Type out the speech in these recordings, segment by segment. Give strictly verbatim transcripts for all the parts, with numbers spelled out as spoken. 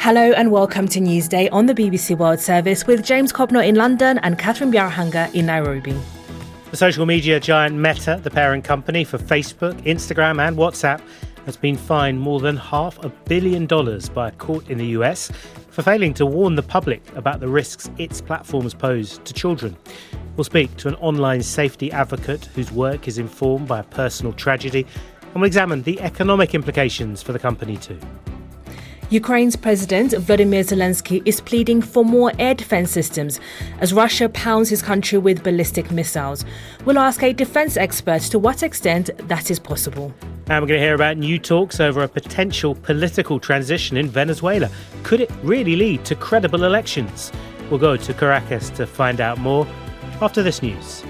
Hello and welcome to Newsday on the B B C World Service with James Cobnor in London and Catherine Biarhanga in Nairobi. The social media giant Meta, the parent company for Facebook, Instagram and WhatsApp, has been fined more than half a billion dollars by a court in the U S for failing to warn the public about the risks its platforms pose to children. We'll speak to an online safety advocate whose work is informed by a personal tragedy, and we'll examine the economic implications for the company too. Ukraine's President Volodymyr Zelensky is pleading for more air defence systems as Russia pounds his country with ballistic missiles. We'll ask a defence expert to what extent that is possible. And we're going to hear about new talks over a potential political transition in Venezuela. Could it really lead to credible elections? We'll go to Caracas to find out more after this news.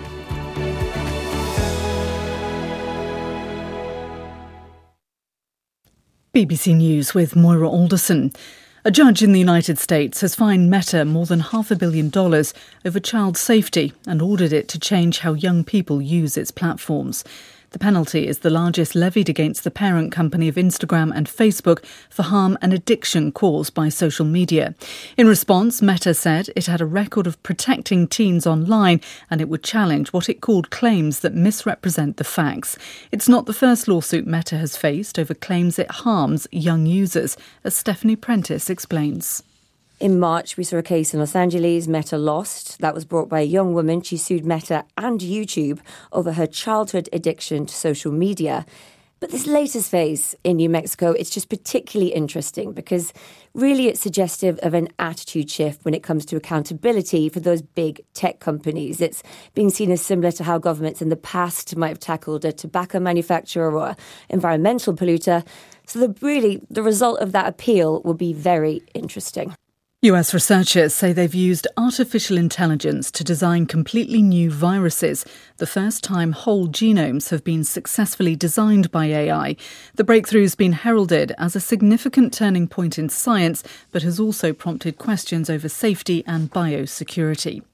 B B C News with Moira Alderson. A judge in the United States has fined Meta more than half a billion dollars over child safety and ordered it to change how young people use its platforms. The penalty is the largest levied against the parent company of Instagram and Facebook for harm and addiction caused by social media. In response, Meta said it had a record of protecting teens online and it would challenge what it called claims that misrepresent the facts. It's not the first lawsuit Meta has faced over claims it harms young users, as Stephanie Prentice explains. In March, we saw a case in Los Angeles, Meta lost. That was brought by a young woman. She sued Meta and YouTube over her childhood addiction to social media. But this latest phase in New Mexico, it's just particularly interesting because really it's suggestive of an attitude shift when it comes to accountability for those big tech companies. It's being seen as similar to how governments in the past might have tackled a tobacco manufacturer or environmental polluter. So the, really, the result of that appeal will be very interesting. U S researchers say they've used artificial intelligence to design completely new viruses, the first time whole genomes have been successfully designed by A I. The breakthrough's been heralded as a significant turning point in science, but has also prompted questions over safety and biosecurity.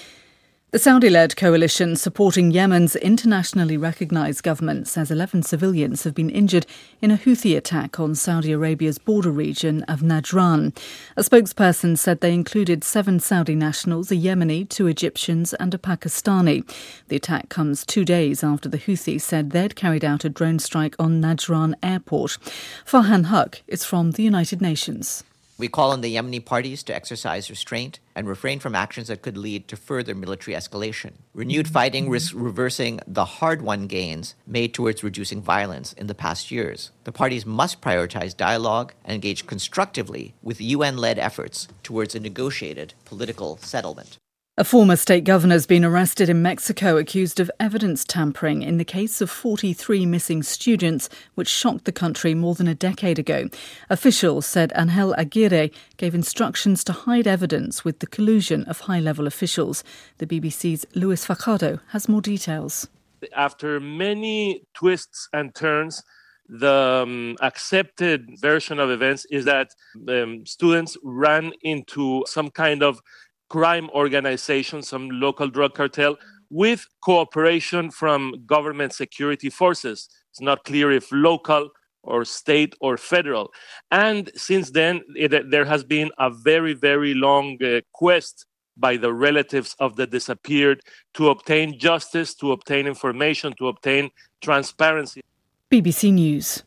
The Saudi-led coalition supporting Yemen's internationally recognised government says eleven civilians have been injured in a Houthi attack on Saudi Arabia's border region of Najran. A spokesperson said they included seven Saudi nationals, a Yemeni, two Egyptians and a Pakistani. The attack comes two days after the Houthis said they'd carried out a drone strike on Najran airport. Farhan Haq is from the United Nations. We call on the Yemeni parties to exercise restraint and refrain from actions that could lead to further military escalation. Renewed fighting risks reversing the hard-won gains made towards reducing violence in the past years. The parties must prioritize dialogue and engage constructively with U N-led efforts towards a negotiated political settlement. A former state governor has been arrested in Mexico accused of evidence tampering in the case of forty-three missing students, which shocked the country more than a decade ago. Officials said Angel Aguirre gave instructions to hide evidence with the collusion of high-level officials. The B B C's Luis Fajardo has more details. After many twists and turns, the um, accepted version of events is that um, students ran into some kind of crime organization, some local drug cartel, with cooperation from government security forces. It's not clear if local or state or federal. And since then, it, there has been a very, very long uh, quest by the relatives of the disappeared to obtain justice, to obtain information, to obtain transparency. B B C News.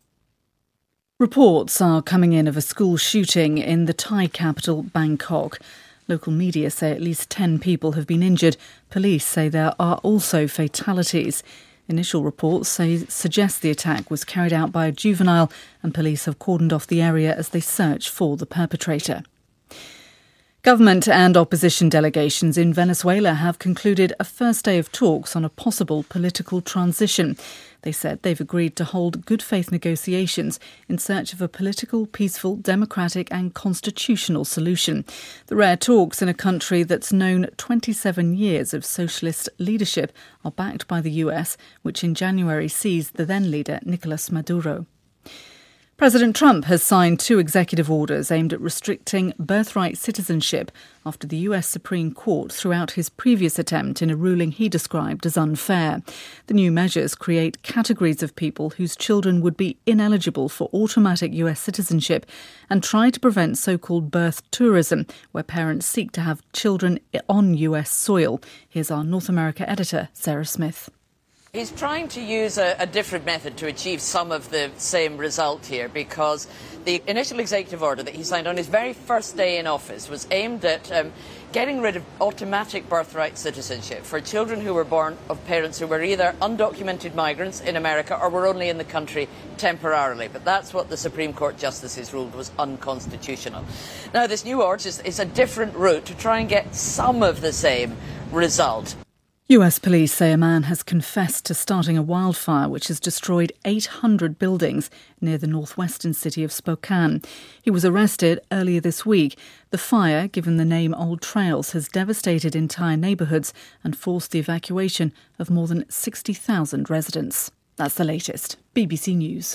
Reports are coming in of a school shooting in the Thai capital, Bangkok. Local media say at least ten people have been injured. Police say there are also fatalities. Initial reports say suggest the attack was carried out by a juvenile, and police have cordoned off the area as they search for the perpetrator. Government and opposition delegations in Venezuela have concluded a first day of talks on a possible political transition. They said they've agreed to hold good faith negotiations in search of a political, peaceful, democratic and constitutional solution. The rare talks in a country that's known twenty-seven years of socialist leadership are backed by the U S, which in January seized the then leader Nicolas Maduro. President Trump has signed two executive orders aimed at restricting birthright citizenship after the U S Supreme Court threw out his previous attempt in a ruling he described as unfair. The new measures create categories of people whose children would be ineligible for automatic U S citizenship and try to prevent so-called birth tourism, where parents seek to have children on U S soil. Here's our North America editor, Sarah Smith. He's trying to use a, a different method to achieve some of the same result here, because the initial executive order that he signed on his very first day in office was aimed at um, getting rid of automatic birthright citizenship for children who were born of parents who were either undocumented migrants in America or were only in the country temporarily. But that's what the Supreme Court justices ruled was unconstitutional. Now, this new order is, is a different route to try and get some of the same result. U S police say a man has confessed to starting a wildfire which has destroyed eight hundred buildings near the northwestern city of Spokane. He was arrested earlier this week. The fire, given the name Old Trails, has devastated entire neighbourhoods and forced the evacuation of more than sixty thousand residents. That's the latest. B B C News.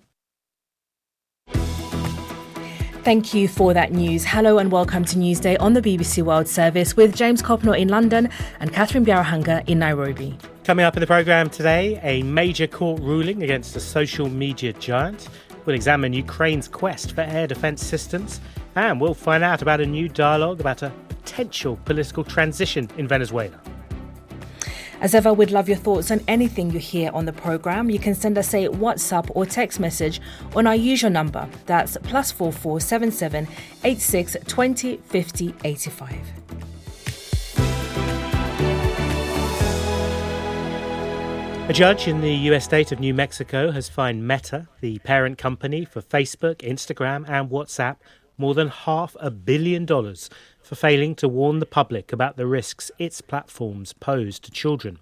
Thank you for that news. Hello and welcome to Newsday on the B B C World Service with James Copnor in London and Catherine Biarahanga in Nairobi. Coming up in the programme today, a major court ruling against a social media giant. We'll examine Ukraine's quest for air defence systems, and we'll find out about a new dialogue about a potential political transition in Venezuela. As ever, we'd love your thoughts on anything you hear on the programme. You can send us a WhatsApp or text message on our usual number. That's plus four four seven seven eight six twenty fifty eighty five. A judge in the U S state of New Mexico has fined Meta, the parent company for Facebook, Instagram and WhatsApp, more than half a billion dollars for failing to warn the public about the risks its platforms pose to children.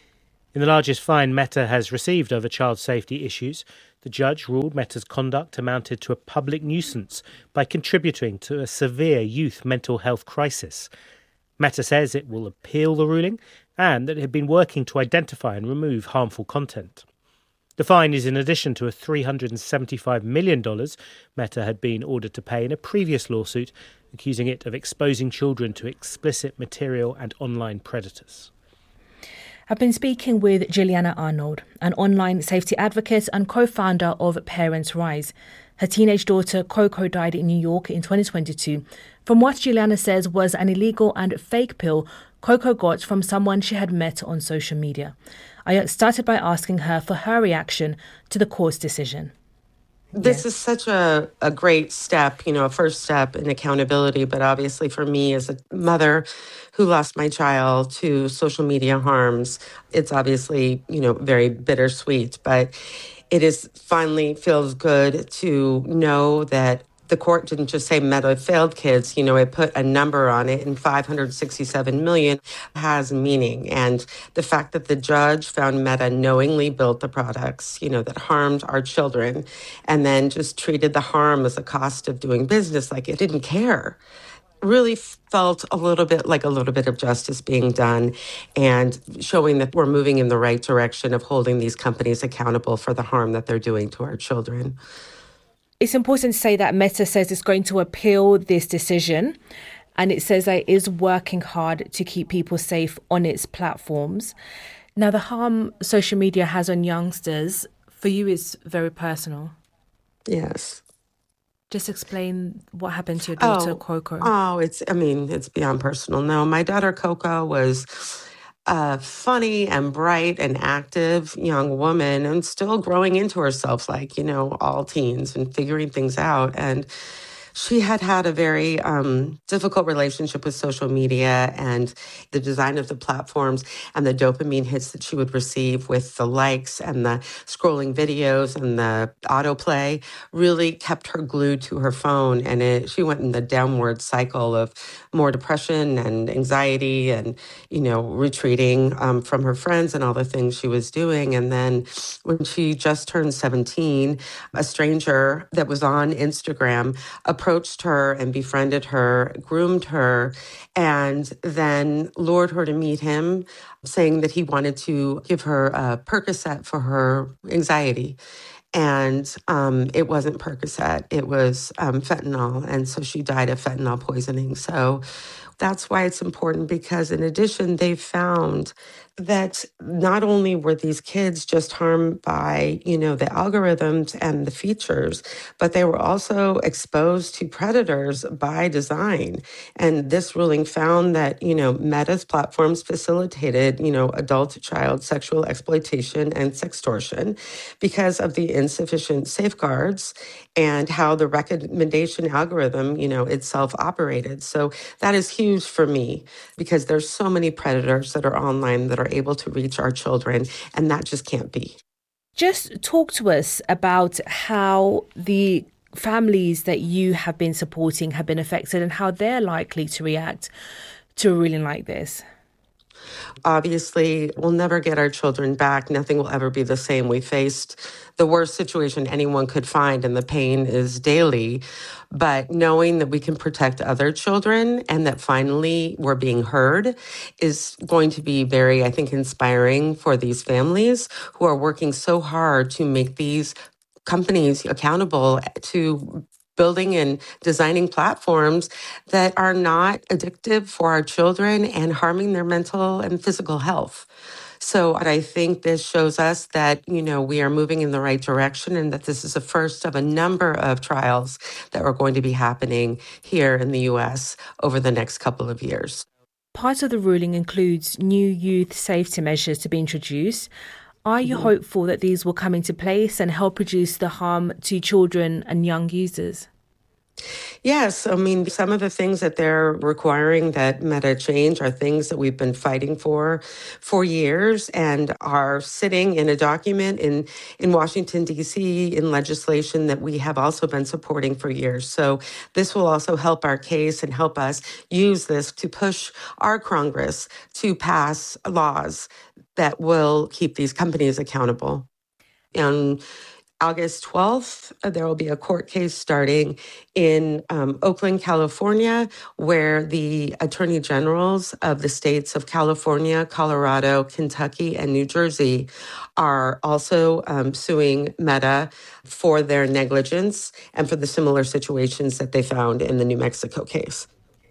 In the largest fine Meta has received over child safety issues, the judge ruled Meta's conduct amounted to a public nuisance by contributing to a severe youth mental health crisis. Meta says it will appeal the ruling and that it had been working to identify and remove harmful content. The fine is in addition to a three hundred seventy-five million dollars Meta had been ordered to pay in a previous lawsuit, accusing it of exposing children to explicit material and online predators. I've been speaking with Juliana Arnold, an online safety advocate and co-founder of Parents Rise. Her teenage daughter Coco died in New York in twenty twenty-two from what Juliana says was an illegal and fake pill Coco got from someone she had met on social media. I started by asking her for her reaction to the court's decision. This yeah. is such a, a great step, you know, a first step in accountability. But obviously for me as a mother who lost my child to social media harms, it's obviously, you know, very bittersweet. But it is finally feels good to know that the court didn't just say Meta failed kids, you know, it put a number on it, and five hundred sixty-seven million has meaning. And the fact that the judge found Meta knowingly built the products, you know, that harmed our children, and then just treated the harm as a cost of doing business, like it didn't care, really felt a little bit like a little bit of justice being done and showing that we're moving in the right direction of holding these companies accountable for the harm that they're doing to our children. It's important to say that Meta says it's going to appeal this decision, and it says that it is working hard to keep people safe on its platforms. Now, the harm social media has on youngsters, for you, is very personal. Yes. Just explain what happened to your daughter, oh, Coco. Oh, it's, I mean, it's beyond personal. No, my daughter, Coco, was a funny and bright and active young woman and still growing into herself like, you know, all teens and figuring things out. And she had had a very um, difficult relationship with social media and the design of the platforms and the dopamine hits that she would receive with the likes and the scrolling videos and the autoplay really kept her glued to her phone. And it, she went in the downward cycle of more depression and anxiety and, you know, retreating um, from her friends and all the things she was doing. And then when she just turned seventeen, a stranger that was on Instagram approached her and befriended her, groomed her, and then lured her to meet him, saying that he wanted to give her a Percocet for her anxiety. And um, it wasn't Percocet, it was um, fentanyl. And so she died of fentanyl poisoning. So that's why it's important, because in addition, they found that not only were these kids just harmed by, you know, the algorithms and the features, but they were also exposed to predators by design. And this ruling found that, you know, Meta's platforms facilitated, you know, adult-to-child sexual exploitation and sextortion because of the insufficient safeguards and how the recommendation algorithm, you know, itself operated. So that is huge for me, because there's so many predators that are online that are able to reach our children, and that just can't be. Just talk to us about how the families that you have been supporting have been affected and how they're likely to react to a ruling like this. Obviously, we'll never get our children back. Nothing will ever be the same. We faced the worst situation anyone could find, and the pain is daily. But knowing that we can protect other children and that finally we're being heard is going to be very, I think, inspiring for these families who are working so hard to make these companies accountable to building and designing platforms that are not addictive for our children and harming their mental and physical health. So I think this shows us that, you know, we are moving in the right direction, and that this is the first of a number of trials that are going to be happening here in the U S over the next couple of years. Part of the ruling includes new youth safety measures to be introduced. Are you mm-hmm. hopeful that these will come into place and help reduce the harm to children and young users? Yes. I mean, some of the things that they're requiring that Meta change are things that we've been fighting for for years and are sitting in a document in, in Washington, D C, in legislation that we have also been supporting for years. So this will also help our case and help us use this to push our Congress to pass laws that will keep these companies accountable. And August twelfth, there will be a court case starting in um, Oakland, California, where the attorney generals of the states of California, Colorado, Kentucky, and New Jersey are also um, suing Meta for their negligence and for the similar situations that they found in the New Mexico case.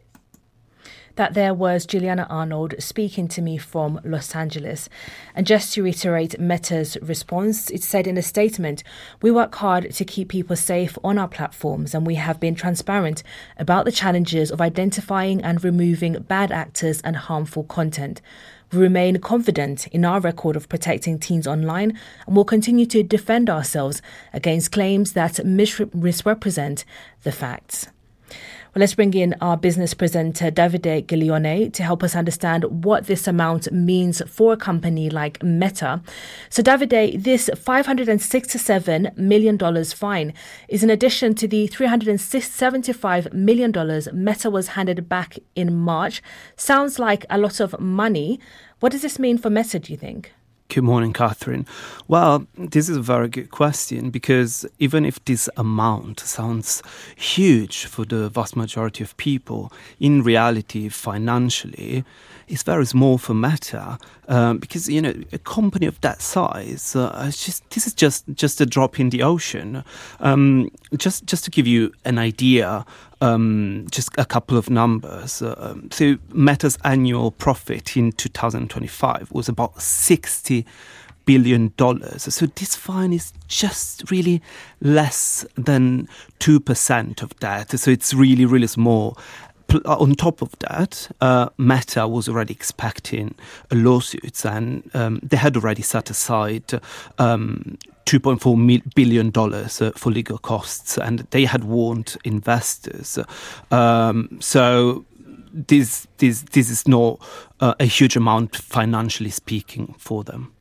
That there was Juliana Arnold speaking to me from Los Angeles. And just to reiterate Meta's response, it said in a statement, "We work hard to keep people safe on our platforms, and we have been transparent about the challenges of identifying and removing bad actors and harmful content. We remain confident in our record of protecting teens online and will continue to defend ourselves against claims that misrepresent the facts." Well, let's bring in our business presenter, Davide Giglione, to help us understand what this amount means for a company like Meta. So, Davide, this five hundred sixty-seven million dollars fine is in addition to the three hundred seventy-five million dollars Meta was handed back in March. Sounds like a lot of money. What does this mean for Meta, do you think? Good morning, Catherine. Well, this is a very good question, because even if this amount sounds huge for the vast majority of people, in reality, financially, it's very small for Meta, um, because, you know, a company of that size, uh, it's just this is just, just a drop in the ocean. Um, just, just to give you an idea, Um, just a couple of numbers. Um, so Meta's annual profit in two thousand twenty-five was about sixty billion dollars. So this fine is just really less than two percent of that. So it's really, really small. On top of that, uh, Meta was already expecting a lawsuit, and um, they had already set aside um, two point four billion dollars uh, for legal costs, and they had warned investors. Um, so this, this, this is not uh, a huge amount, financially speaking, for them.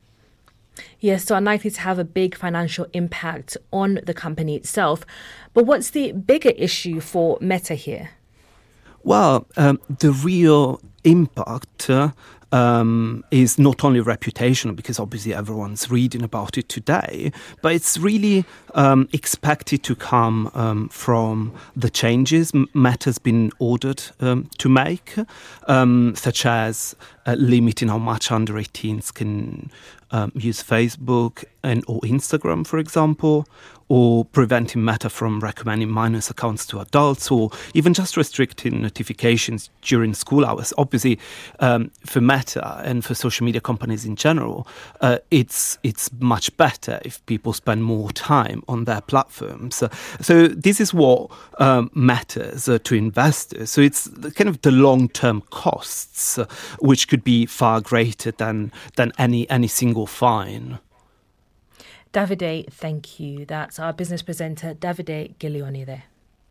Yes, so unlikely to have a big financial impact on the company itself. But what's the bigger issue for Meta here? Well, um, the real impact uh, um, is not only reputational, because obviously everyone's reading about it today, but it's really um, expected to come um, from the changes Meta's been ordered um, to make, um, such as uh, limiting how much under eighteens can um, use Facebook and or Instagram, for example, or preventing Meta from recommending minors accounts to adults, or even just restricting notifications during school hours. Obviously, um, for Meta and for social media companies in general, uh, it's it's much better if people spend more time on their platforms. So, so this is what um, matters uh, to investors. So it's the, kind of the long-term costs, uh, which could be far greater than than any any single fine. Davide, thank you. That's our business presenter, Davide Giglioni there.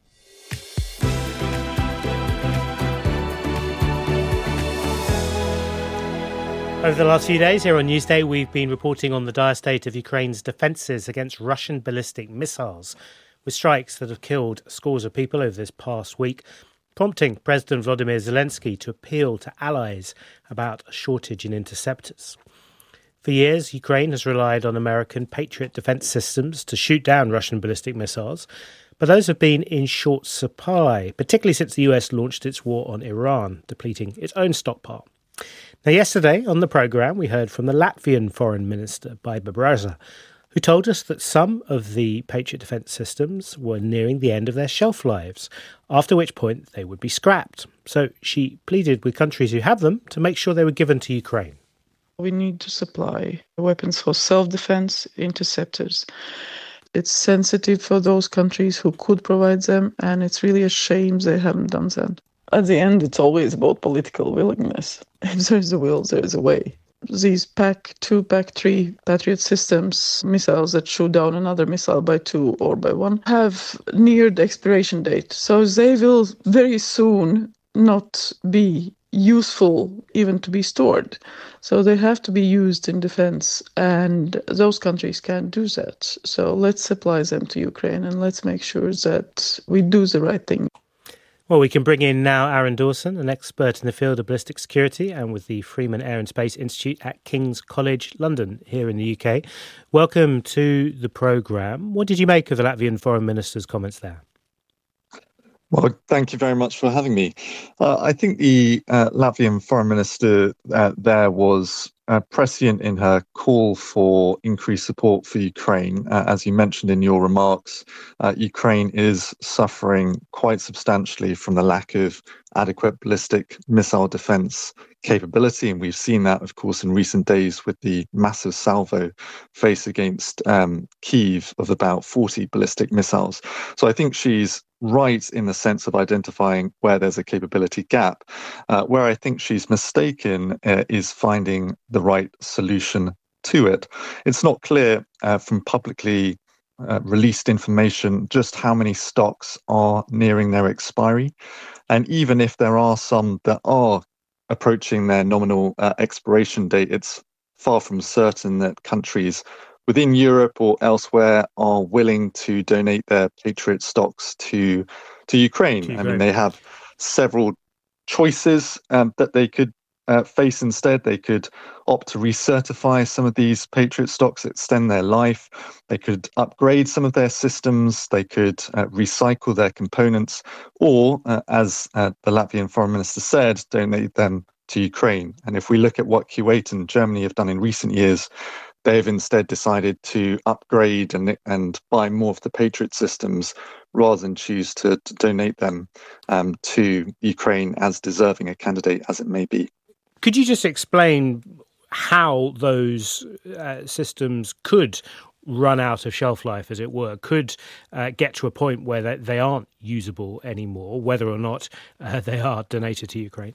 Over the last few days here on Newsday, we've been reporting on the dire state of Ukraine's defences against Russian ballistic missiles, with strikes that have killed scores of people over this past week, prompting President Volodymyr Zelensky to appeal to allies about a shortage in interceptors. For years, Ukraine has relied on American Patriot defence systems to shoot down Russian ballistic missiles, but those have been in short supply, particularly since the U S launched its war on Iran, depleting its own stockpile. Now, yesterday on the programme, we heard from the Latvian Foreign Minister, Baiba Braza, who told us that some of the Patriot defence systems were nearing the end of their shelf lives, after which point they would be scrapped. So she pleaded with countries who have them to make sure they were given to Ukraine. We need to supply weapons for self-defense, interceptors. It's sensitive for those countries who could provide them, and it's really a shame they haven't done that. At the end, it's always about political willingness. If there's a will, there's a way. These P A C two, P A C three Patriot systems, missiles that shoot down another missile by two or by one, have neared expiration date. So they will very soon not be useful even to be stored. So they have to be used in defense, and those countries can't do that. So let's supply them to Ukraine, and let's make sure that we do the right thing. Well, we can bring in now Aaron Dawson, an expert in the field of ballistic security and with the Freeman Air and Space Institute at King's College London here in the U K. Welcome to the programme. What did you make of the Latvian Foreign Minister's comments there? Well, thank you very much for having me. Uh, I think the uh, Latvian Foreign Minister uh, there was uh, prescient in her call for increased support for Ukraine. Uh, as you mentioned in your remarks, uh, Ukraine is suffering quite substantially from the lack of adequate ballistic missile defense capability. And we've seen that, of course, in recent days with the massive salvo face against um, Kyiv of about forty ballistic missiles. So I think she's right in the sense of identifying where there's a capability gap. Uh, where I think she's mistaken uh, is finding the right solution to it. It's not clear uh, from publicly uh, released information just how many stocks are nearing their expiry. And even if there are some that are approaching their nominal uh, expiration date, it's far from certain that countries within Europe or elsewhere are willing to donate their Patriot stocks to to Ukraine. To Ukraine. I mean, they have several choices um, that they could uh, face instead. They could opt to recertify some of these Patriot stocks, extend their life. They could upgrade some of their systems. They could uh, recycle their components, or, uh, as uh, the Latvian Foreign Minister said, donate them to Ukraine. And if we look at what Kuwait and Germany have done in recent years, they've instead decided to upgrade and and buy more of the Patriot systems rather than choose to, to donate them um, to Ukraine, as deserving a candidate as it may be. Could you just explain how those uh, systems could run out of shelf life, as it were, could uh, get to a point where they, they aren't usable anymore, whether or not uh, they are donated to Ukraine?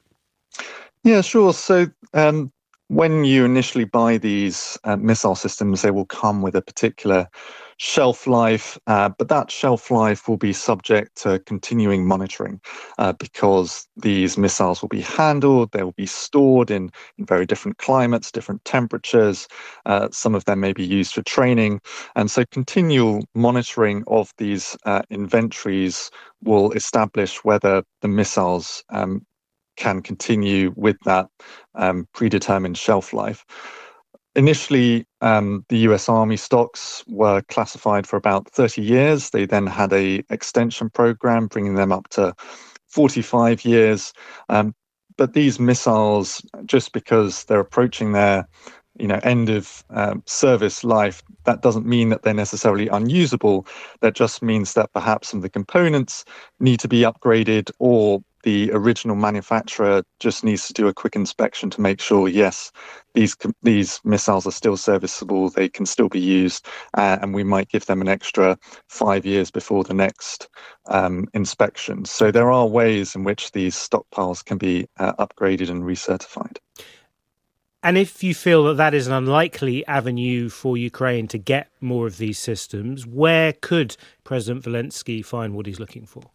Yeah, sure. So um, when you initially buy these uh, missile systems, they will come with a particular shelf life, uh, but that shelf life will be subject to continuing monitoring uh, because these missiles will be handled, they will be stored in, in very different climates, different temperatures. Uh, some of them may be used for training. And so continual monitoring of these uh, inventories will establish whether the missiles um, can continue with that um, predetermined shelf life. Initially, um, the U S Army stocks were classified for about thirty years. They then had a extension program, bringing them up to forty-five years. Um, but these missiles, just because they're approaching their you know, end of um, service life, that doesn't mean that they're necessarily unusable. That just means that perhaps some of the components need to be upgraded, or the original manufacturer just needs to do a quick inspection to make sure, yes, these these missiles are still serviceable, they can still be used, uh, and we might give them an extra five years before the next um, inspection. So there are ways in which these stockpiles can be uh, upgraded and recertified. And if you feel that that is an unlikely avenue for Ukraine to get more of these systems, where could President Zelensky find what he's looking for?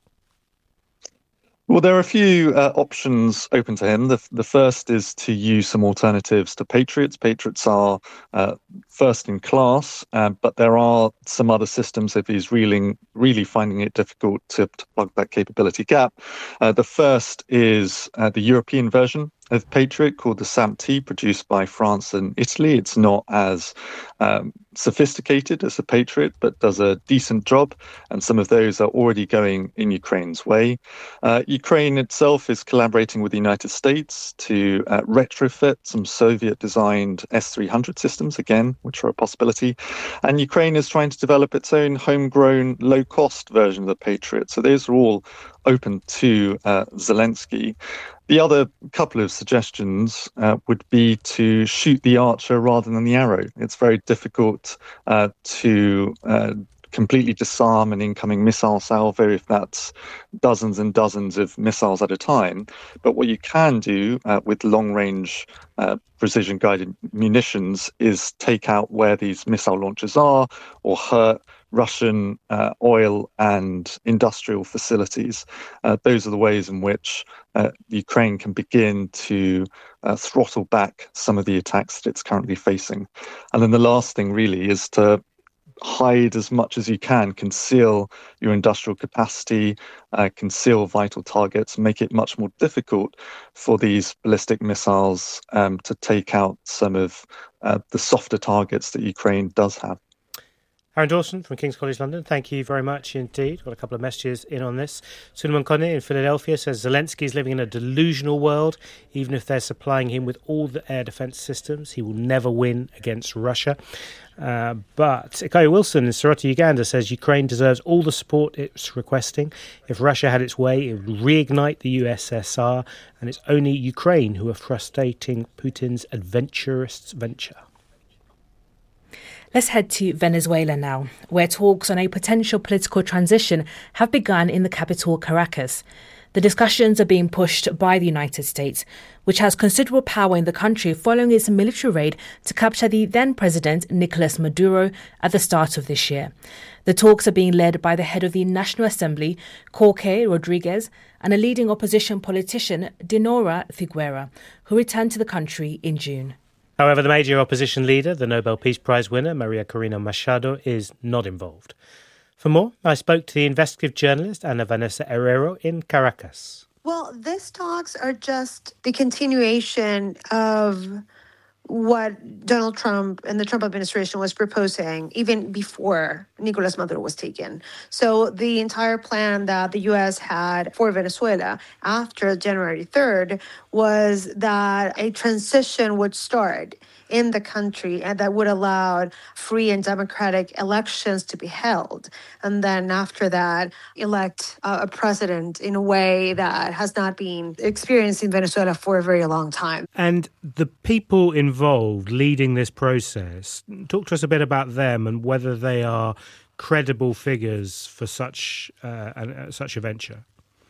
Well, there are a few uh, options open to him. The, the first is to use some alternatives to Patriots. Patriots are uh, first in class, uh, but there are some other systems if he's really, really finding it difficult to, to plug that capability gap. Uh, the first is uh, the European version of Patriot, called the S A M T, produced by France and Italy. It's not as um, sophisticated as the Patriot, but does a decent job, and some of those are already going in Ukraine's way. Uh, Ukraine itself is collaborating with the United States to uh, retrofit some Soviet-designed S three hundred systems, again, which are a possibility. And Ukraine is trying to develop its own homegrown, low-cost version of the Patriot. So those are all open to uh, Zelensky. The other couple of suggestions uh, would be to shoot the archer rather than the arrow. It's very difficult uh, to uh, completely disarm an incoming missile salvo if that's dozens and dozens of missiles at a time. But what you can do uh, with long-range uh, precision-guided munitions is take out where these missile launchers are, or hurt Russian uh, oil and industrial facilities. Uh, those are the ways in which uh, Ukraine can begin to uh, throttle back some of the attacks that it's currently facing. And then the last thing really is to hide as much as you can, conceal your industrial capacity, uh, conceal vital targets, make it much more difficult for these ballistic missiles um, to take out some of uh, the softer targets that Ukraine does have. Aaron Dawson from King's College London, thank you very much indeed. Got a couple of messages in on this. Suleiman Kone in Philadelphia says Zelensky is living in a delusional world. Even if they're supplying him with all the air defence systems, he will never win against Russia. Uh, but Ikayo Wilson in Soroti, Uganda says Ukraine deserves all the support it's requesting. If Russia had its way, it would reignite the U S S R, and it's only Ukraine who are frustrating Putin's adventurous venture. Let's head to Venezuela now, where talks on a potential political transition have begun in the capital, Caracas. The discussions are being pushed by the United States, which has considerable power in the country following its military raid to capture the then-president Nicolas Maduro at the start of this year. The talks are being led by the head of the National Assembly, Jorge Rodriguez, and a leading opposition politician, Dinora Figuera, who returned to the country in June. However, the major opposition leader, the Nobel Peace Prize winner, Maria Corina Machado, is not involved. For more, I spoke to the investigative journalist Ana Vanessa Herrero in Caracas. Well, these talks are just the continuation of what Donald Trump and the Trump administration was proposing even before Nicolas Maduro was taken. So the entire plan that the U S had for Venezuela after January third was that a transition would start in the country and that would allow free and democratic elections to be held. And then after that, elect a president in a way that has not been experienced in Venezuela for a very long time. And the people involved leading this process, talk to us a bit about them and whether they are credible figures for such uh, uh, such a venture.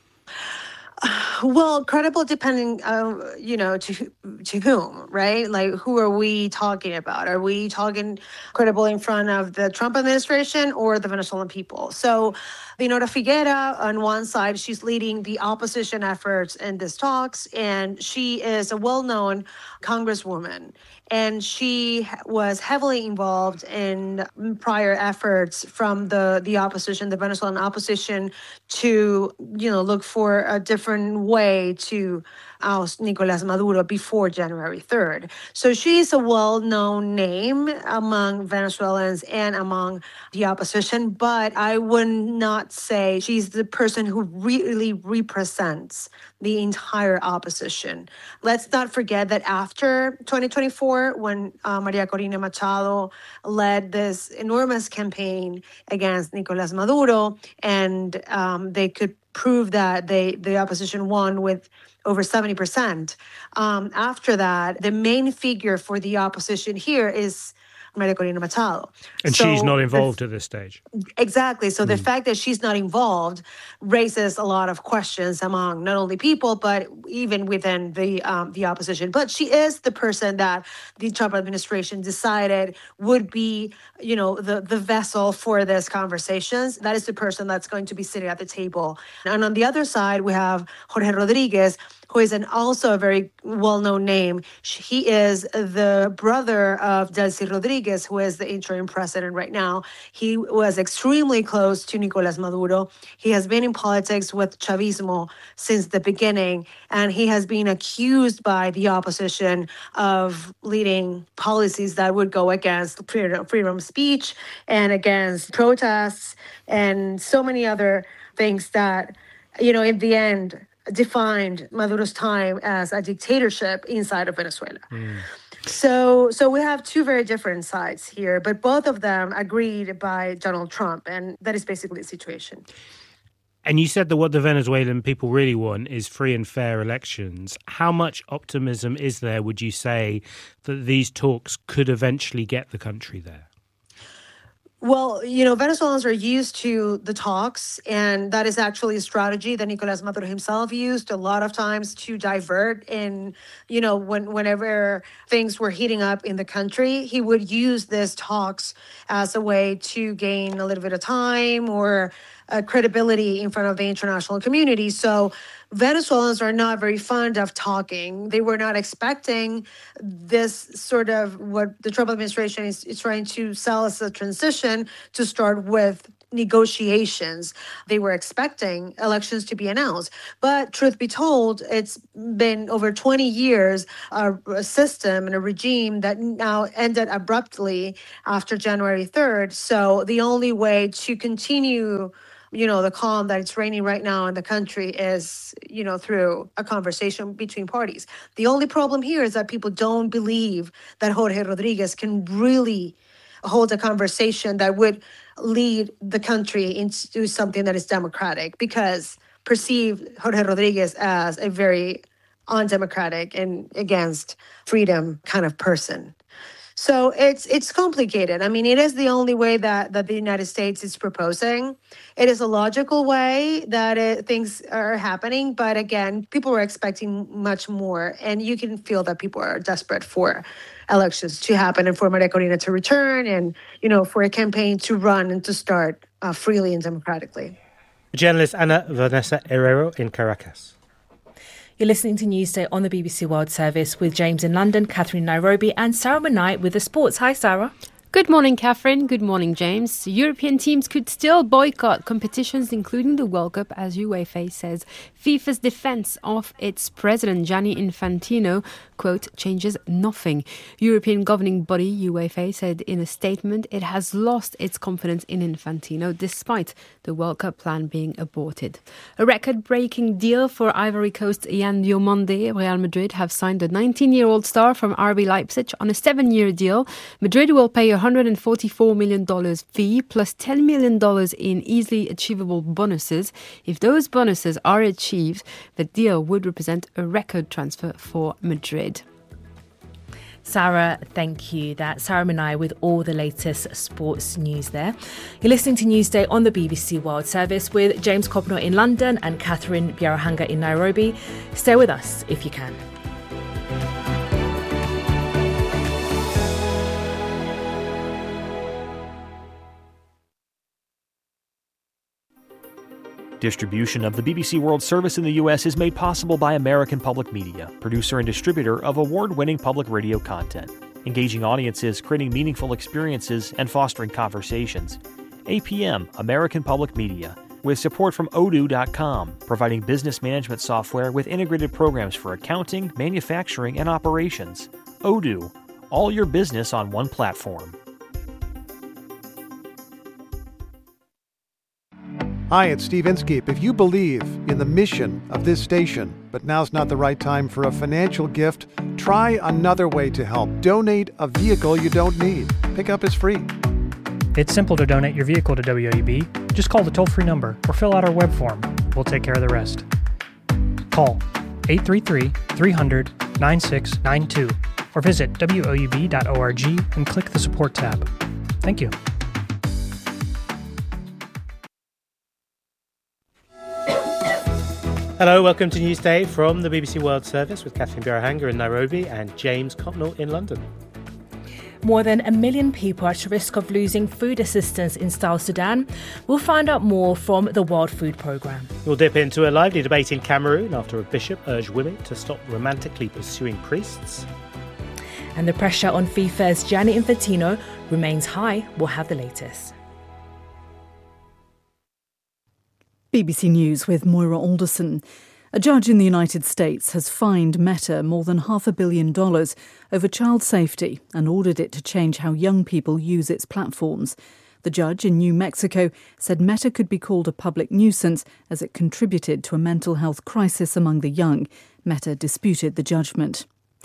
Well, credible depending, uh, you know, to to whom, right? Like, who are we talking about? Are we talking credible in front of the Trump administration or the Venezuelan people? So, Dinora Figuera, on one side, she's leading the opposition efforts in these talks, and she is a well-known congresswoman. And she was heavily involved in prior efforts from the, the opposition, the Venezuelan opposition, to, you know, look for a different way to oust Nicolas Maduro before January third. So she's a well-known name among Venezuelans and among the opposition, but I would not say she's the person who really represents the entire opposition. Let's not forget that after twenty twenty-four, when uh, Maria Corina Machado led this enormous campaign against Nicolas Maduro, and um, they could prove that they the opposition won with over seventy percent. Um, after that, the main figure for the opposition here is Maria Corina Machado. And so she's not involved at this stage. Exactly. So the Mm. fact that she's not involved raises a lot of questions among not only people, but even within the um, the opposition. But she is the person that the Trump administration decided would be, you know, the, the vessel for these conversations. That is the person that's going to be sitting at the table. And on the other side, we have Jorge Rodriguez, who is an also a very well-known name. He is the brother of Delcy Rodriguez, who is the interim president right now. He was extremely close to Nicolas Maduro. He has been in politics with Chavismo since the beginning, and he has been accused by the opposition of leading policies that would go against freedom, freedom of speech and against protests and so many other things that, you know, in the end, defined Maduro's time as a dictatorship inside of Venezuela. Mm. So so we have two very different sides here, but both of them agreed by Donald Trump, and that is basically the situation. And you said that what the Venezuelan people really want is free and fair elections. How much optimism is there, would you say, that these talks could eventually get the country there? Well, you know, Venezuelans are used to the talks, and that is actually a strategy that Nicolas Maduro himself used a lot of times to divert. And, you know, when whenever things were heating up in the country, he would use these talks as a way to gain a little bit of time or uh, credibility in front of the international community. So Venezuelans are not very fond of talking. They were not expecting this sort of what the Trump administration is, is trying to sell as a transition to start with negotiations. They were expecting elections to be announced. But truth be told, it's been over twenty years, a, a system and a regime that now ended abruptly after January third. So the only way to continue, you know, the calm that it's reigning right now in the country is, you know, through a conversation between parties. The only problem here is that people don't believe that Jorge Rodriguez can really hold a conversation that would lead the country into something that is democratic, because perceive Jorge Rodriguez as a very undemocratic and against freedom kind of person. So it's it's complicated. I mean, it is the only way that, that the United States is proposing. It is a logical way that it, things are happening. But again, people were expecting much more. And you can feel that people are desperate for elections to happen and for Maria Corina to return and, you know, for a campaign to run and to start uh, freely and democratically. Journalist Ana Vanessa Herrero in Caracas. You're listening to Newsday on the B B C World Service with James in London, Catherine in Nairobi, and Sarah Manai with the sports. Hi, Sarah. Good morning, Catherine. Good morning, James. European teams could still boycott competitions, including the World Cup, as UEFA says FIFA's defence of its president, Gianni Infantino, quote, changes nothing. European governing body, UEFA, said in a statement it has lost its confidence in Infantino, despite the World Cup plan being aborted. A record-breaking deal for Ivory Coast's Yan Diomande. Real Madrid have signed the nineteen-year-old star from R B Leipzig on a seven-year deal. Madrid will pay a one hundred forty-four million dollars fee plus ten million dollars in easily achievable bonuses. If those bonuses are achieved, the deal would represent a record transfer for Madrid. Sarah, thank you. That's Sarah Manai with all the latest sports news there. You're listening to Newsday on the B B C World Service with James Copnor in London and Catherine Biarahanga in Nairobi. Stay with us if you can. Distribution of the B B C World Service in the U S is made possible by American Public Media, producer and distributor of award-winning public radio content, engaging audiences, creating meaningful experiences, and fostering conversations. A P M, American Public Media, with support from odoo dot com, providing business management software with integrated programs for accounting, manufacturing, and operations. Odoo, all your business on one platform. Hi, it's Steve Inskeep. If you believe in the mission of this station, but now's not the right time for a financial gift, try another way to help. Donate a vehicle you don't need. Pickup is free. It's simple to donate your vehicle to W O U B. Just call the toll-free number or fill out our web form. We'll take care of the rest. Call eight three three, three hundred, nine six nine two or visit W O U B dot org and click the support tab. Thank you. Hello, welcome to Newsday from the B B C World Service with Catherine Birahanga in Nairobi and James Copnell in London. More than a million people are at risk of losing food assistance in South Sudan. We'll find out more from the World Food Programme. We'll dip into a lively debate in Cameroon after a bishop urged women to stop romantically pursuing priests. And the pressure on FIFA's Gianni Infantino remains high. We'll have the latest. B B C News with Moira Alderson. A judge in the United States has fined Meta more than half a billion dollars over child safety and ordered it to change how young people use its platforms. The judge in New Mexico said Meta could be called a public nuisance as it contributed to a mental health crisis among the young. Meta disputed the judgment.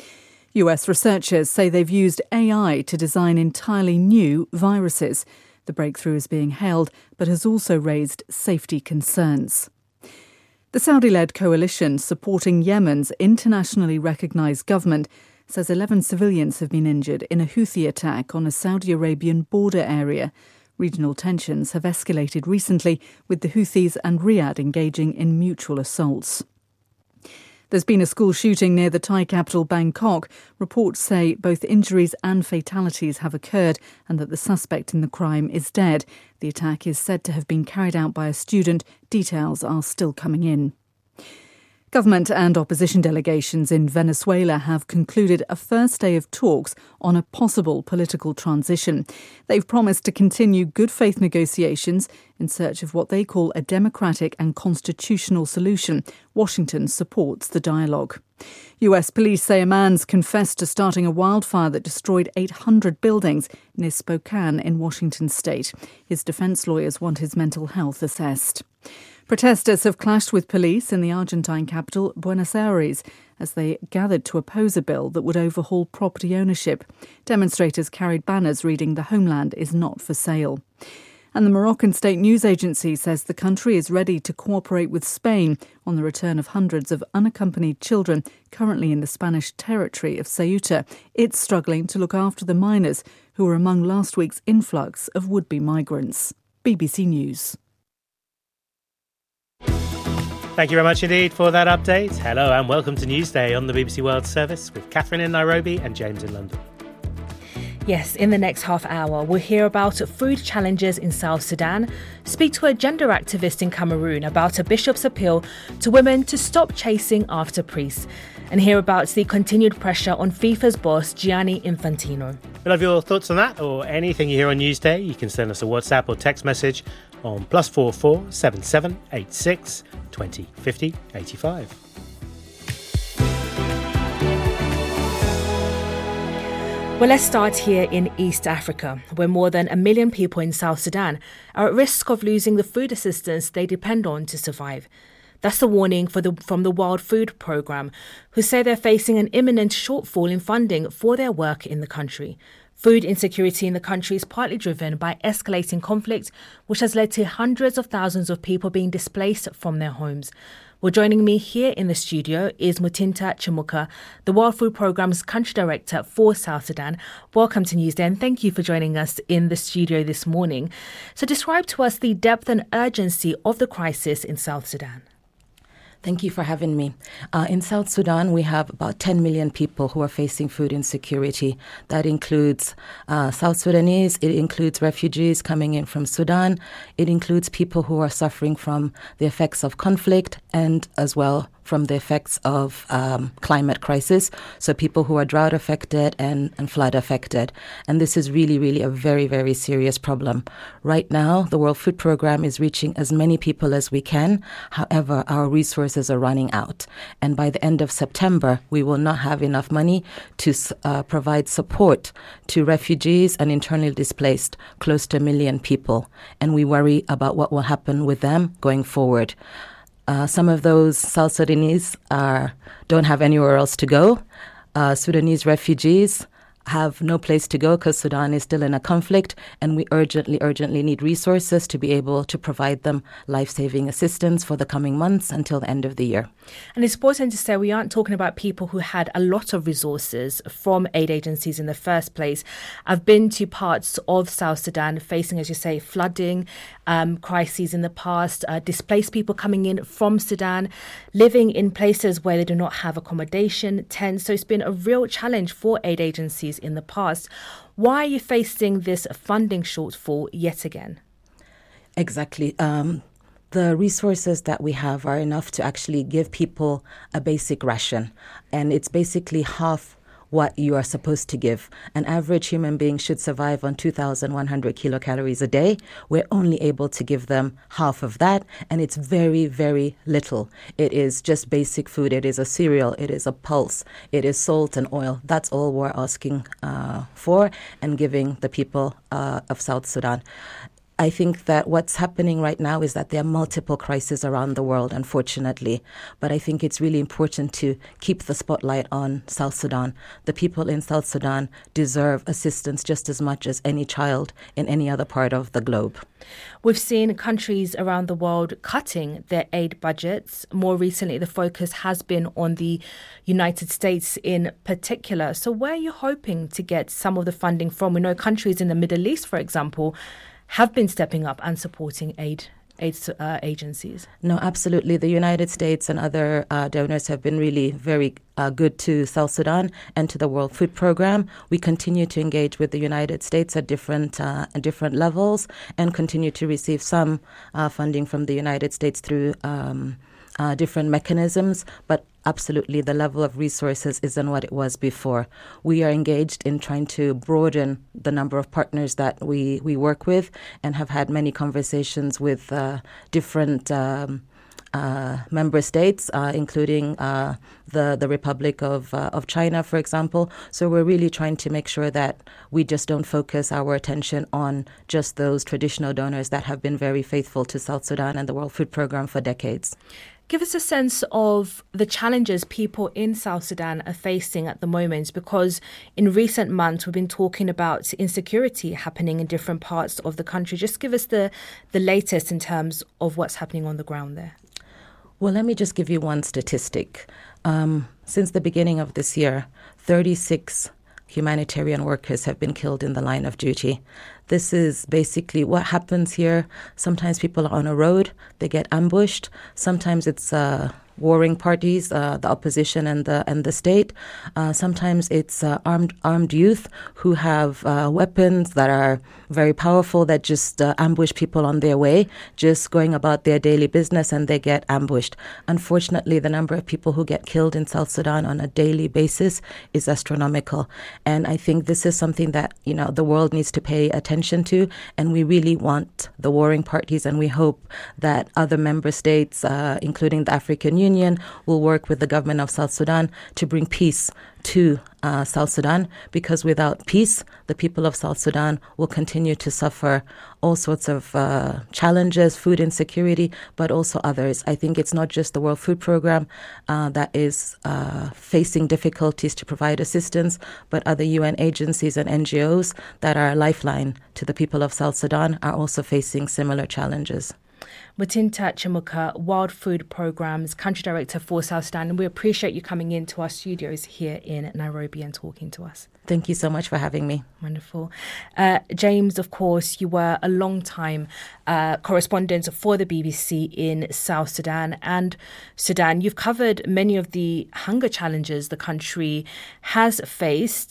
U S researchers say they've used A I to design entirely new viruses. The breakthrough is being hailed, but has also raised safety concerns. The Saudi-led coalition supporting Yemen's internationally recognised government says eleven civilians have been injured in a Houthi attack on a Saudi Arabian border area. Regional tensions have escalated recently, with the Houthis and Riyadh engaging in mutual assaults. There's been a school shooting near the Thai capital Bangkok. Reports say both injuries and fatalities have occurred and that the suspect in the crime is dead. The attack is said to have been carried out by a student. Details are still coming in. Government and opposition delegations in Venezuela have concluded a first day of talks on a possible political transition. They've promised to continue good faith negotiations in search of what they call a democratic and constitutional solution. Washington supports the dialogue. U S police say a man's confessed to starting a wildfire that destroyed eight hundred buildings near Spokane in Washington state. His defense lawyers want his mental health assessed. Protesters have clashed with police in the Argentine capital, Buenos Aires, as they gathered to oppose a bill that would overhaul property ownership. Demonstrators carried banners reading "The homeland is not for sale." And the Moroccan state news agency says the country is ready to cooperate with Spain on the return of hundreds of unaccompanied children currently in the Spanish territory of Ceuta. It's struggling to look after the minors who were among last week's influx of would-be migrants. B B C News. Thank you very much indeed for that update. Hello and welcome to Newsday on the B B C World Service with Catherine in Nairobi and James in London. Yes, in the next half hour, we'll hear about food challenges in South Sudan, speak to a gender activist in Cameroon about a bishop's appeal to women to stop chasing after priests, and hear about the continued pressure on FIFA's boss, Gianni Infantino. We'll have your thoughts on that or anything you hear on Newsday. You can send us a WhatsApp or text message on plus four four seven seven eight six twenty fifty eighty five. Well, let's start here in East Africa, where more than a million people in South Sudan are at risk of losing the food assistance they depend on to survive. That's the warning for the, from the World Food Programme, who say they're facing an imminent shortfall in funding for their work in the country. Food insecurity in the country is partly driven by escalating conflict, which has led to hundreds of thousands of people being displaced from their homes. Well, joining me here in the studio is Mutinta Chimuka, the World Food Programme's Country Director for South Sudan. Welcome to Newsday and thank you for joining us in the studio this morning. So describe to us the depth and urgency of the crisis in South Sudan. Thank you for having me. Uh, in South Sudan, we have about ten million people who are facing food insecurity. That includes uh, South Sudanese, it includes refugees coming in from Sudan, it includes people who are suffering from the effects of conflict, and as well from the effects of um, climate crisis, so people who are drought affected and, and flood affected. And this is really, really a very, very serious problem. Right now, the World Food Programme is reaching as many people as we can. However, our resources are running out. And by the end of September, we will not have enough money to uh, provide support to refugees and internally displaced, close to a million people. And we worry about what will happen with them going forward. Uh, some of those South Sudanese are, don't have anywhere else to go. Uh, Sudanese refugees have no place to go because Sudan is still in a conflict, and we urgently, urgently need resources to be able to provide them life-saving assistance for the coming months until the end of the year. And it's important to say we aren't talking about people who had a lot of resources from aid agencies in the first place. I've been to parts of South Sudan facing, as you say, flooding, um, crises in the past, uh, displaced people coming in from Sudan, living in places where they do not have accommodation, tents. So it's been a real challenge for aid agencies in the past. Why are you facing this funding shortfall yet again? Exactly. Um, the resources that we have are enough to actually give people a basic ration. And it's basically half what you are supposed to give. An average human being should survive on two thousand one hundred kilocalories a day. We're only able to give them half of that, and it's very, very little. It is just basic food. It is a cereal. It is a pulse. It is salt and oil. That's all we're asking uh, for and giving the people uh, of South Sudan. I think that what's happening right now is that there are multiple crises around the world, unfortunately. But I think it's really important to keep the spotlight on South Sudan. The people in South Sudan deserve assistance just as much as any child in any other part of the globe. We've seen countries around the world cutting their aid budgets. More recently, the focus has been on the United States in particular. So where are you hoping to get some of the funding from? We know countries in the Middle East, for example, have been stepping up and supporting aid aid uh, agencies. No, absolutely. The United States and other uh, donors have been really very uh, good to South Sudan and to the World Food Programme. We continue to engage with the United States at different uh, at different levels and continue to receive some uh, funding from the United States through um, uh, different mechanisms, but absolutely, the level of resources isn't what it was before. We are engaged in trying to broaden the number of partners that we, we work with and have had many conversations with uh, different um, uh, member states, uh, including uh, the, the Republic of, uh, of China, for example. So we're really trying to make sure that we just don't focus our attention on just those traditional donors that have been very faithful to South Sudan and the World Food Programme for decades. Give us a sense of the challenges people in South Sudan are facing at the moment, because in recent months we've been talking about insecurity happening in different parts of the country. Just give us the, the latest in terms of what's happening on the ground there. Well, let me just give you one statistic. Um, since the beginning of this year, thirty-six humanitarian workers have been killed in the line of duty. This is basically what happens here. Sometimes people are on a road, they get ambushed. Sometimes it's uh, warring parties, uh, the opposition and the and the state. Uh, sometimes it's uh, armed armed youth who have uh, weapons that are very powerful that just uh, ambush people on their way, just going about their daily business, and they get ambushed. Unfortunately, the number of people who get killed in South Sudan on a daily basis is astronomical. And I think this is something that, you know, the world needs to pay attention to. And we really want the warring parties, and we hope that other member states, uh, including the African Union, will work with the government of South Sudan to bring peace to uh, South Sudan, because without peace, the people of South Sudan will continue to suffer all sorts of uh, challenges, food insecurity, but also others. I think it's not just the World Food Programme uh, that is uh, facing difficulties to provide assistance, but other U N agencies and N G Os that are a lifeline to the people of South Sudan are also facing similar challenges. Mutinta Chimuka, World Food Programme's Country Director for South Sudan, and we appreciate you coming into our studios here in Nairobi and talking to us. Thank you so much for having me. Wonderful. Uh, James, of course, you were a long-time uh, correspondent for the B B C in South Sudan and Sudan. You've covered many of the hunger challenges the country has faced.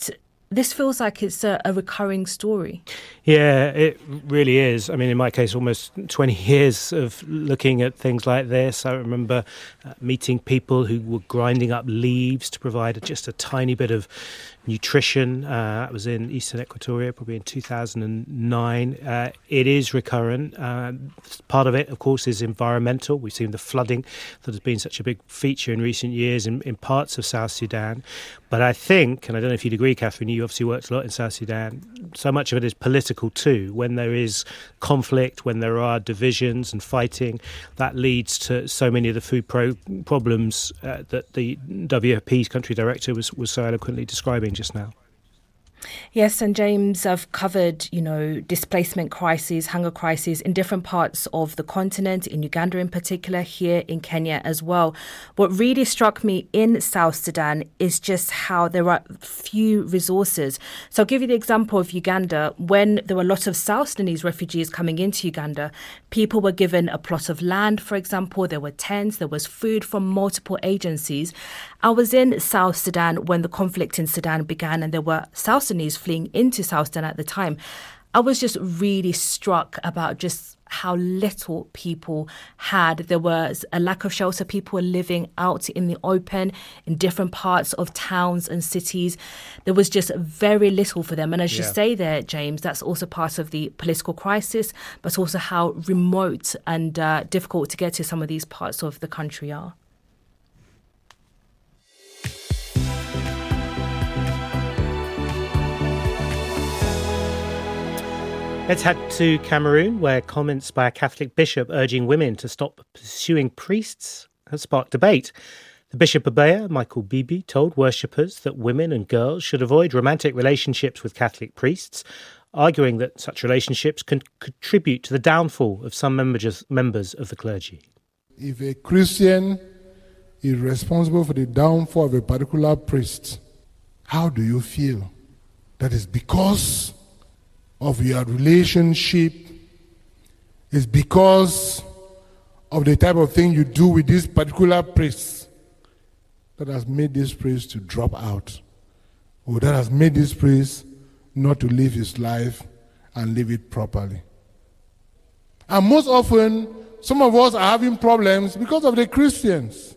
This feels like it's a, a recurring story. Yeah, it really is. I mean, in my case, almost twenty years of looking at things like this. I remember uh, meeting people who were grinding up leaves to provide just a tiny bit of nutrition. Uh, I was in Eastern Equatoria probably in two thousand nine. Uh, it is recurrent. Uh, part of it, of course, is environmental. We've seen the flooding that has been such a big feature in recent years in, in parts of South Sudan. But I think, and I don't know if you'd agree, Catherine, you obviously worked a lot in South Sudan, so much of it is political too. When there is conflict, when there are divisions and fighting, that leads to so many of the food pro- problems uh, that the W F P's country director was, was so eloquently describing just now. Yes, and James, I've covered, you know, displacement crises, hunger crises in different parts of the continent, in Uganda in particular, here in Kenya as well. What really struck me in South Sudan is just how there are few resources. So I'll give you the example of Uganda. When there were a lot of South Sudanese refugees coming into Uganda, people were given a plot of land, for example. There were tents, there was food from multiple agencies. I was in South Sudan when the conflict in Sudan began, and there were South Sudanese fleeing into South Sudan at the time. I was just really struck about just how little people had. There was a lack of shelter. People were living out in the open in different parts of towns and cities. There was just very little for them. And as yeah. you say there, James, that's also part of the political crisis, but also how remote and uh, difficult to get to some of these parts of the country are. Let's head to Cameroon, where comments by a Catholic bishop urging women to stop pursuing priests has sparked debate. The Bishop of Beya, Michael Bibi, told worshippers that women and girls should avoid romantic relationships with Catholic priests, arguing that such relationships can contribute to the downfall of some members members of the clergy. If a Christian is responsible for the downfall of a particular priest, how do you feel? That is because of your relationship, is because of the type of thing you do with this particular priest that has made this priest to drop out, or that has made this priest not to live his life and live it properly. And most often, some of us are having problems because of the Christians.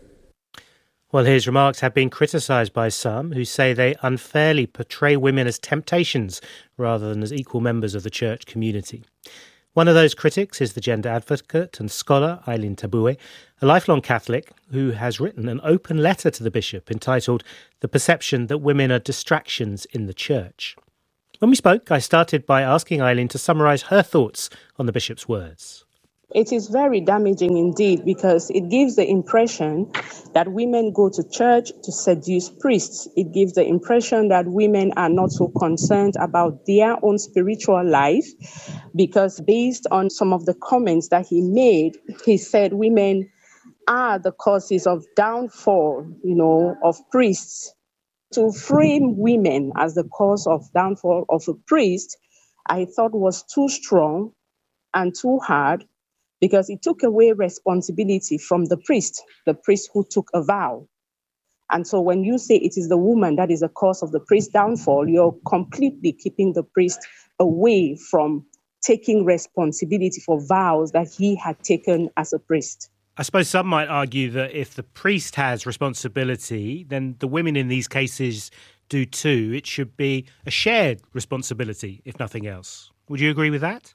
Well, his remarks have been criticised by some who say they unfairly portray women as temptations rather than as equal members of the church community. One of those critics is the gender advocate and scholar Eileen Tabue, a lifelong Catholic who has written an open letter to the bishop entitled "The Perception That Women Are Distractions in the Church." When we spoke, I started by asking Eileen to summarise her thoughts on the bishop's words. It is very damaging indeed, because it gives the impression that women go to church to seduce priests. It gives the impression that women are not so concerned about their own spiritual life, because based on some of the comments that he made, he said women are the causes of downfall, you know, of priests. To frame women as the cause of downfall of a priest, I thought was too strong and too hard, because it took away responsibility from the priest, the priest who took a vow. And so when you say it is the woman that is the cause of the priest's downfall, you're completely keeping the priest away from taking responsibility for vows that he had taken as a priest. I suppose some might argue that if the priest has responsibility, then the women in these cases do too. It should be a shared responsibility, if nothing else. Would you agree with that?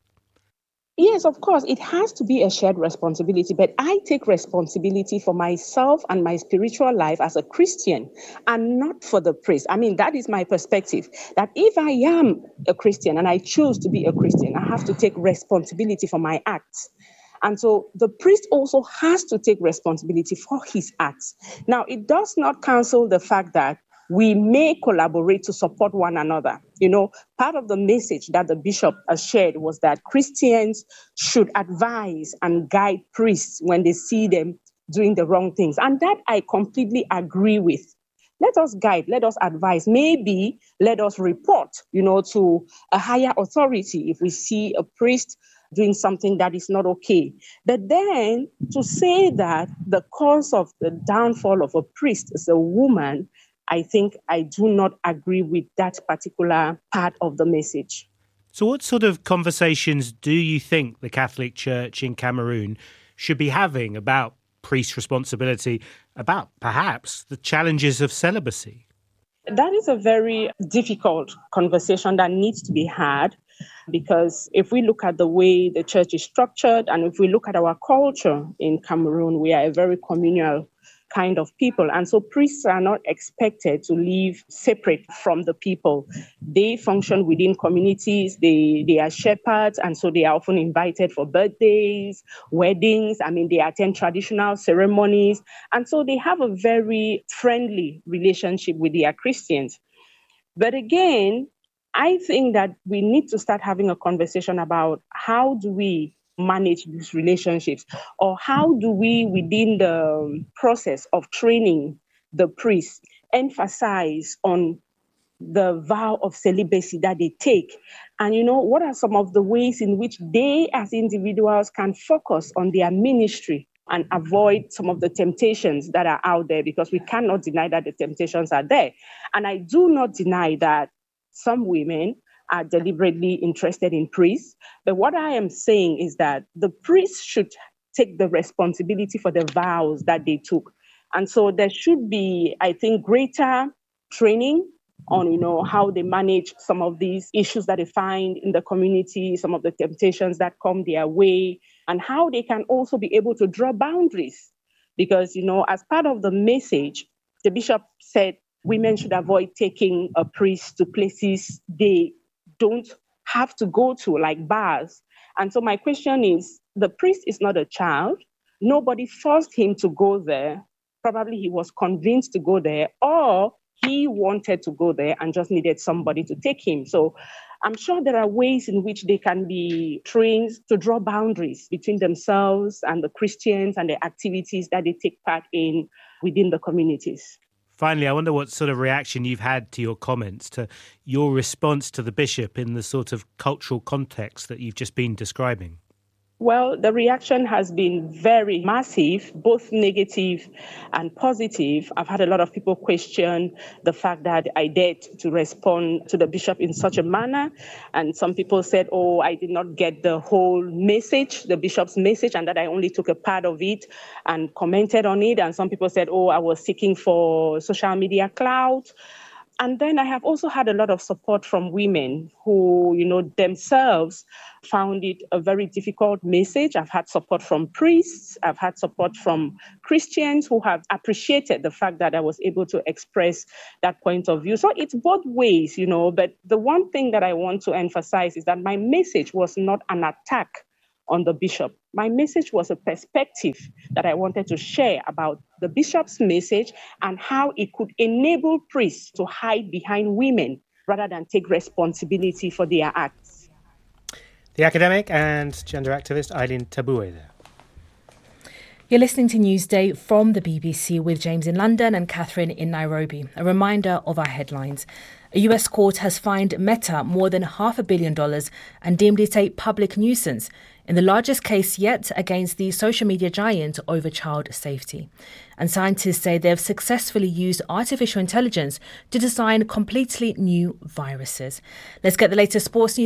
Yes, of course, it has to be a shared responsibility, but I take responsibility for myself and my spiritual life as a Christian and not for the priest. I mean, that is my perspective, that if I am a Christian and I choose to be a Christian, I have to take responsibility for my acts. And so the priest also has to take responsibility for his acts. Now, it does not cancel the fact that we may collaborate to support one another. You know, part of the message that the bishop has shared was that Christians should advise and guide priests when they see them doing the wrong things. And that I completely agree with. Let us guide, let us advise. Maybe let us report, you know, to a higher authority if we see a priest doing something that is not okay. But then to say that the cause of the downfall of a priest is a woman, I think I do not agree with that particular part of the message. So what sort of conversations do you think the Catholic Church in Cameroon should be having about priest responsibility, about perhaps the challenges of celibacy? That is a very difficult conversation that needs to be had, because if we look at the way the church is structured and if we look at our culture in Cameroon, we are a very communal kind of people. And so priests are not expected to live separate from the people. They function within communities, they, they are shepherds, and so they are often invited for birthdays, weddings. I mean, they attend traditional ceremonies. And so they have a very friendly relationship with their Christians. But again, I think that we need to start having a conversation about how do we manage these relationships, or how do we, within the process of training the priests, emphasize on the vow of celibacy that they take. And, you know, what are some of the ways in which they as individuals can focus on their ministry and avoid some of the temptations that are out there, because we cannot deny that the temptations are there. And I do not deny that some women are deliberately interested in priests. But what I am saying is that the priests should take the responsibility for the vows that they took. And so there should be, I think, greater training on, you know, how they manage some of these issues that they find in the community, some of the temptations that come their way, and how they can also be able to draw boundaries. Because, you know, as part of the message, the bishop said women should avoid taking a priest to places they don't have to go to, like bars. And so my question is, the priest is not a child. Nobody forced him to go there. Probably he was convinced to go there, or he wanted to go there and just needed somebody to take him. So I'm sure there are ways in which they can be trained to draw boundaries between themselves and the Christians and the activities that they take part in within the communities. Finally, I wonder what sort of reaction you've had to your comments, to your response to the bishop in the sort of cultural context that you've just been describing. Well, the reaction has been very massive, both negative and positive. I've had a lot of people question the fact that I dared to respond to the bishop in such a manner. And some people said, oh, I did not get the whole message, the bishop's message, and that I only took a part of it and commented on it. And some people said, oh, I was seeking for social media clout. And then I have also had a lot of support from women who, you know, themselves found it a very difficult message. I've had support from priests. I've had support from Christians who have appreciated the fact that I was able to express that point of view. So it's both ways, you know, but the one thing that I want to emphasize is that my message was not an attack on the bishop. My message was a perspective that I wanted to share about the bishop's message and how it could enable priests to hide behind women rather than take responsibility for their acts. The academic and gender activist Eileen Tabue there. You're listening to Newsday from the B B C with James in London and Catherine in Nairobi. A reminder of our headlines. A U S court has fined Meta more than half a billion dollars and deemed it a public nuisance in the largest case yet against the social media giant over child safety. And scientists say they have successfully used artificial intelligence to design completely new viruses. Let's get the latest sports news